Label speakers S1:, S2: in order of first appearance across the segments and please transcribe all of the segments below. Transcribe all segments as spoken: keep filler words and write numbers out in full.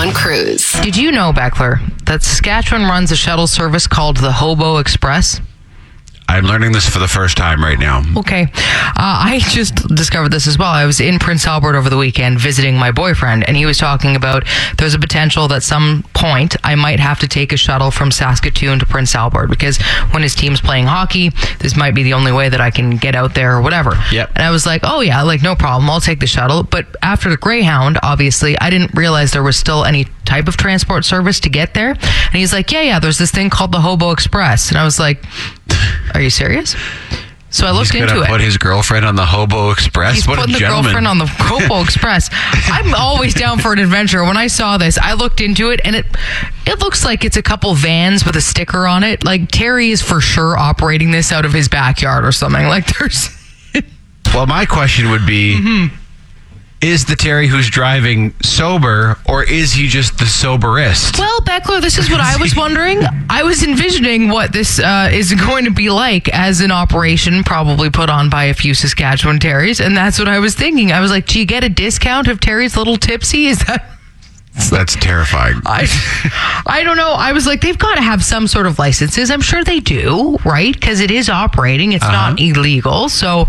S1: on Cruise.
S2: Did you know, Beckler, that Saskatchewan runs a shuttle service called the Hobo Express?
S3: I'm learning this for the first time right now.
S2: Okay. Uh, I just discovered this as well. I was in Prince Albert over the weekend visiting my boyfriend, and he was talking about there's a potential that some point I might have to take a shuttle from Saskatoon to Prince Albert because when his team's playing hockey, this might be the only way that I can get out there or whatever.
S3: Yep.
S2: And I was like, oh yeah, like no problem. I'll take the shuttle. But after the Greyhound, obviously, I didn't realize there was still any type of transport service to get there. And he's like, yeah, yeah, there's this thing called the Hobo Express. And I was like, are you serious? So I looked
S3: He's
S2: into
S3: gonna
S2: it.
S3: Put his girlfriend on the Hobo Express.
S2: He's
S3: what
S2: putting
S3: a
S2: the
S3: gentleman.
S2: girlfriend on the Hobo Express. I'm always down for an adventure. When I saw this, I looked into it, and it it looks like it's a couple vans with a sticker on it. Like Terry is for sure operating this out of his backyard or something. Like there's.
S3: Well, my question would be. Mm-hmm. Is the Terry who's driving sober, or is he just the soberist?
S2: Well, Beckler, this is what I was wondering. I was envisioning what this uh, is going to be like as an operation probably put on by a few Saskatchewan Terrys, and that's what I was thinking. I was like, do you get a discount if Terry's a little tipsy? Is that...
S3: That's terrifying.
S2: I, I don't know. I was like, they've got to have some sort of licenses. I'm sure they do, right? Because it is operating. It's uh-huh. not illegal, so...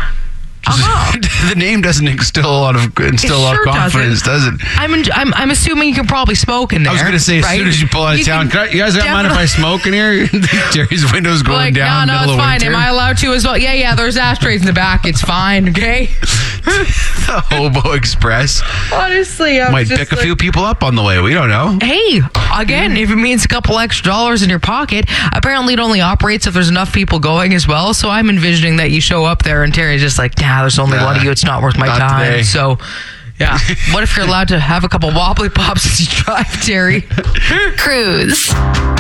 S2: Uh-huh.
S3: The name doesn't instill a lot of instill a lot
S2: sure
S3: of confidence,
S2: doesn't.
S3: does it?
S2: I'm, en- I'm I'm assuming you can probably smoke in there.
S3: I was going to say, as
S2: right?
S3: soon as you pull out of
S2: you
S3: town, can I, you guys don't mind if I smoke in here? Terry's window's going
S2: like,
S3: down.
S2: No, no,
S3: middle
S2: it's
S3: of
S2: fine.
S3: winter.
S2: Am I allowed to as well? Yeah, yeah. There's ashtrays in the back. It's fine. Okay.
S3: The Hobo Express.
S2: Honestly, I
S3: might
S2: just
S3: pick a
S2: like,
S3: few people up on the way. We don't know.
S2: Hey, again, if it means a couple extra dollars in your pocket, apparently it only operates if there's enough people going as well. So I'm envisioning that you show up there and Terry's just like, nah, there's only
S3: nah,
S2: one of you. It's not worth my
S3: not
S2: time.
S3: Today.
S2: So, yeah. What if you're allowed to have a couple wobbly pops as you drive, Terry?
S1: Cruise.